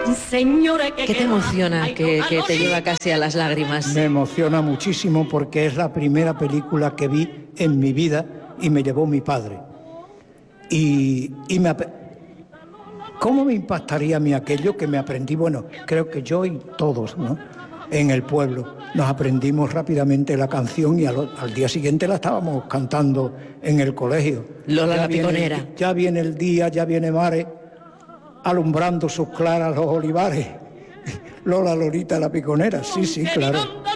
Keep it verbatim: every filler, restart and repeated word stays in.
Señores, que ¿Qué te emociona, que, que te lleva casi a las lágrimas? Me emociona muchísimo porque es la primera película que vi en mi vida y me llevó mi padre. Y, y me... ¿Cómo me impactaría a mí aquello que me aprendí? Bueno, creo que yo y todos, ¿no?, en el pueblo nos aprendimos rápidamente la canción y al, al día siguiente la estábamos cantando en el colegio. Lola ya la viene, Piconera. Ya viene el día, ya viene Mare, alumbrando sus claras los olivares. Lola Lolita la Piconera, sí, sí, claro.